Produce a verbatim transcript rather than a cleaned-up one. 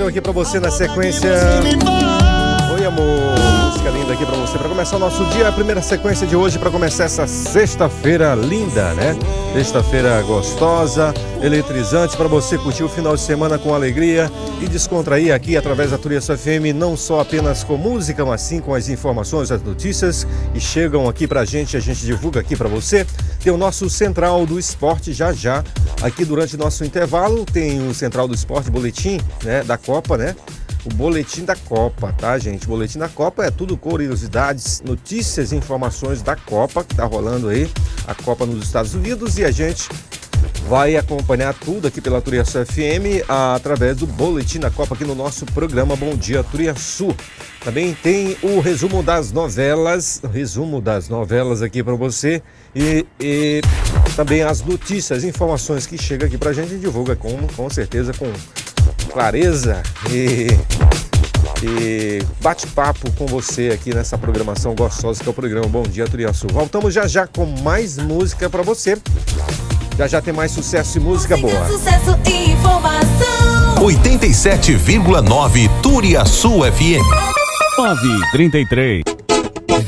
Disponível aqui pra você na sequência. Oi, amor. Música linda aqui pra você. Pra começar o nosso dia, a primeira sequência de hoje, pra começar essa sexta-feira linda, né? Sexta-feira gostosa, eletrizante, pra você curtir o final de semana com alegria e descontrair aqui através da Turiaçu F M, não só apenas com música, mas sim com as informações, as notícias que chegam aqui pra gente, a gente divulga aqui pra você. Tem o nosso Central do Esporte já já, aqui durante nosso intervalo, tem o Central do Esporte, boletim, né, da Copa, né? O boletim da Copa, tá, gente? O boletim da Copa é tudo curiosidades, notícias e informações da Copa, que tá rolando aí, a Copa nos Estados Unidos, e a gente vai acompanhar tudo aqui pela Turiaçu F M a, através do boletim da Copa aqui no nosso programa Bom Dia Turiaçu. Também tem o resumo das novelas, resumo das novelas aqui para você e, e também as notícias, informações que chegam aqui pra gente, a gente divulga com, com certeza com clareza e, e bate-papo com você aqui nessa programação gostosa que é o programa Bom Dia Turiaçu. Voltamos já já com mais música pra você. Já já tem mais sucesso e música boa. Sucesso e informação. oitenta e sete vírgula nove Turiaçu F M. nove trinta e três.